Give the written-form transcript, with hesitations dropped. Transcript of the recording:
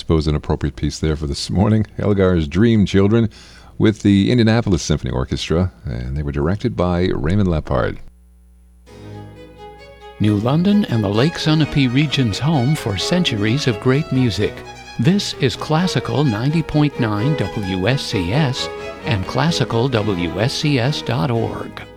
suppose, an appropriate piece there for this morning. Elgar's Dream Children with the Indianapolis Symphony Orchestra, and they were directed by Raymond Lepard. New London and the Lake Sunapee region's home for centuries of great music. This is Classical 90.9 WSCS and classicalwscs.org.